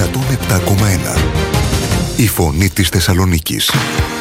107,1. Η φωνή της Θεσσαλονίκης.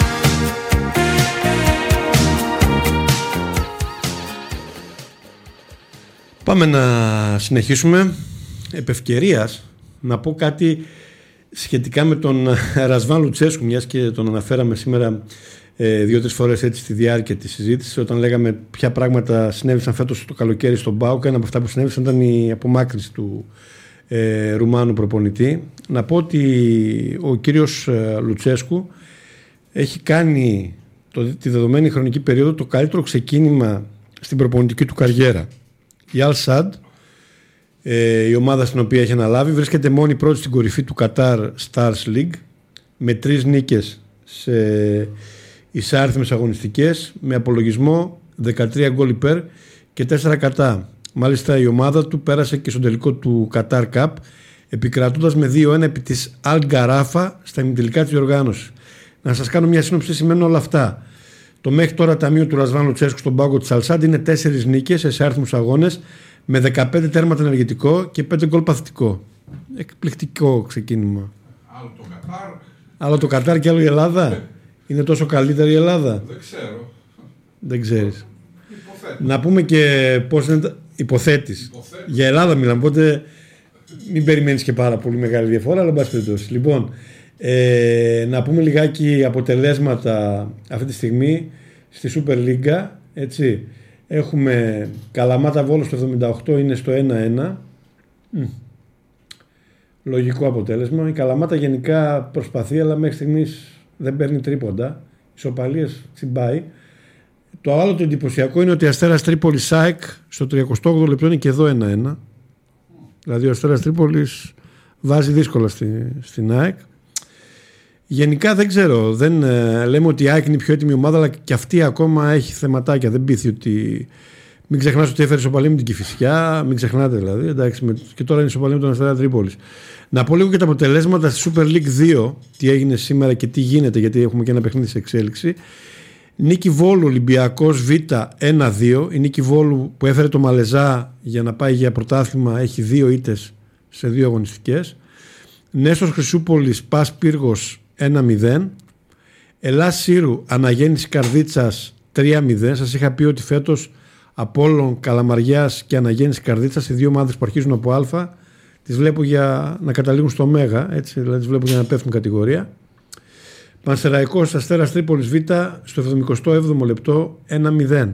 Πάμε να συνεχίσουμε. Επ' ευκαιρίας να πω κάτι σχετικά με τον Ρασβάν Λουτσέσκου, μιας και τον αναφέραμε σήμερα 2-3 φορές έτσι στη διάρκεια της συζήτησης, όταν λέγαμε ποια πράγματα συνέβησαν φέτος το καλοκαίρι στον ΠΑΟΚ. Ένα από αυτά που συνέβησαν ήταν η απομάκρυνση του Ρουμάνου προπονητή. Να πω ότι ο κύριος Λουτσέσκου έχει κάνει τη δεδομένη χρονική περίοδο το καλύτερο ξεκίνημα στην προπονητική του καριέρα. Η Al Sadd, η ομάδα στην οποία έχει αναλάβει, βρίσκεται μόνη πρώτη στην κορυφή του Qatar Stars League με 3 νίκες σε εισάριθμες αγωνιστικές, με απολογισμό 13 γκολ υπέρ και 4 κατά. Μάλιστα η ομάδα του πέρασε και στο τελικό του Qatar Cup, επικρατώντας με 2-1 επί της Al Gharafa στα ημιτελικά της διοργάνωσης. Να σας κάνω μια σύνοψη, σημαίνουν όλα αυτά. Το μέχρι τώρα ταμείο του Ρασβάν Λουτσέσκου στον πάγκο της Al Sadd είναι 4 νίκες σε εισάριθμους αγώνες, με 15 τέρματα ενεργητικό και 5 γκολ παθητικό. Εκπληκτικό ξεκίνημα. Άλλο το Κατάρ. Άλλο το Κατάρ και άλλο η Ελλάδα. Είναι τόσο καλύτερη η Ελλάδα. Δεν ξέρω. Δεν ξέρεις. Υποθέτω. Να πούμε και πώς είναι. Υποθέτεις. Για Ελλάδα μιλάμε. Οπότε μην περιμένεις και πάρα πολύ μεγάλη διαφορά, αλλά εν πάση περιπτώσει. Λοιπόν, να πούμε λιγάκι αποτελέσματα αυτή τη στιγμή στη Super League. Έτσι. Έχουμε Καλαμάτα Βόλος στο 78, είναι στο 1-1. Λογικό αποτέλεσμα. Η Καλαμάτα γενικά προσπαθεί, αλλά μέχρι στιγμής δεν παίρνει τρίποντα. Ισοπαλίες τσιμπάει. Το άλλο το εντυπωσιακό είναι ότι Αστέρας Τρίπολης ΑΕΚ στο 38 λεπτό είναι και εδώ 1-1. Δηλαδή ο Αστέρας Τρίπολης βάζει δύσκολα στην ΑΕΚ. Γενικά δεν ξέρω. Λέμε ότι η ΑΕΚ είναι η πιο έτοιμη ομάδα, αλλά και αυτή ακόμα έχει θεματάκια. Δεν πείθει ότι. Μην ξεχνάς ότι έφερε ισοπαλία με την Κηφισιά. Μην ξεχνάτε δηλαδή. Εντάξει, και τώρα είναι ισοπαλία με τον Αστέρα Τρίπολης. Να πω λίγο και τα αποτελέσματα στη Super League 2. Τι έγινε σήμερα και τι γίνεται, γιατί έχουμε και ένα παιχνίδι σε εξέλιξη. Νίκη Βόλου Ολυμπιακός Β 1-2. Η Νίκη Βόλου που έφερε το Μαλεζά για να πάει για πρωτάθλημα έχει 2 ήττες σε 2 αγωνιστικές. Νέστος Χρυσούπολης Πας Πύργος 1-0. Ελλάς Σύρου Αναγέννηση Καρδίτσας 3-0. Σας είχα πει ότι φέτος Απόλλων Καλαμαριάς και Αναγέννηση Καρδίτσας, οι 2 ομάδες που αρχίζουν από Α, τις βλέπω για να καταλήγουν στο Μέγα, έτσι, δηλαδή τις βλέπω για να πέφτουν κατηγορία. Πανσεραϊκός Αστέρας Τρίπολης Β στο 77ο λεπτό 1-0.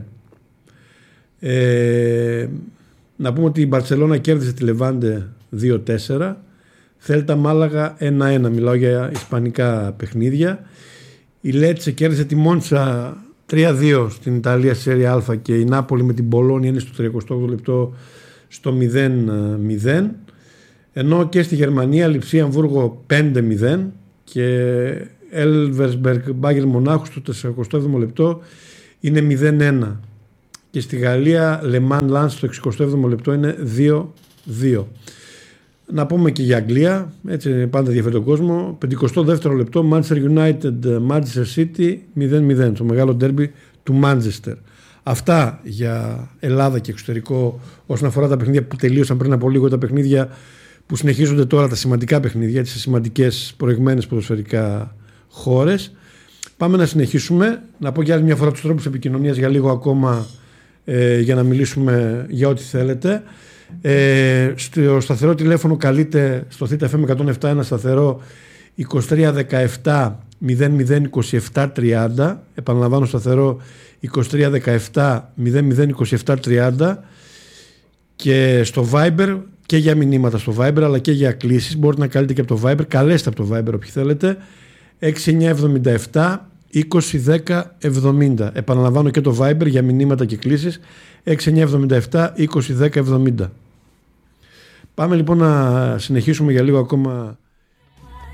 Να πούμε ότι η Μπαρτσελώνα κέρδισε τη Λεβάντε 2-4. Θέλτα Μάλαγα 1-1. Μιλάω για ισπανικά παιχνίδια. Η Λέτσε κέρδισε τη Μόντσα 3-2 στην Ιταλία στη Σέρια Α και η Νάπολη με την Μπολόνια είναι στο 38ο λεπτό στο 0-0. Ενώ και στη Γερμανία Λειψία Αμβούργο 5-0 και Έλβερσμπεργκ Μπάγερν Μονάχου στο 47ο λεπτό είναι 0-1. Και στη Γαλλία Λεμάν Λανς στο 67ο λεπτό είναι 2-2. Να πούμε και για Αγγλία, έτσι πάντα διαφέρει τον κόσμο. 52ο λεπτό Manchester United Manchester City 0-0, το μεγάλο ντέρμπι του Manchester. Αυτά για Ελλάδα και εξωτερικό όσον αφορά τα παιχνίδια που τελείωσαν πριν από λίγο, τα παιχνίδια που συνεχίζονται τώρα, τα σημαντικά παιχνίδια σε σημαντικές προηγμένες ποδοσφαιρικά χώρες. Πάμε να συνεχίσουμε. Να πω για άλλη μια φορά τους τρόπους επικοινωνίας για λίγο ακόμα, για να μιλήσουμε για ό,τι θέλετε. Στο σταθερό τηλέφωνο καλείτε στο ΘΦM 107 ένα σταθερό 2317 00 27 30. Επαναλαμβάνω, σταθερό 2317 00 27 30. Και στο Viber, και για μηνύματα στο Viber αλλά και για κλήσεις μπορείτε να καλείτε και από το Viber. Καλέστε από το Viber όποιοι θέλετε. 6977 20 10 70. Επαναλαμβάνω και το Viber για μηνύματα και κλήσεις 6977 20 10 70. Πάμε λοιπόν να συνεχίσουμε για λίγο ακόμα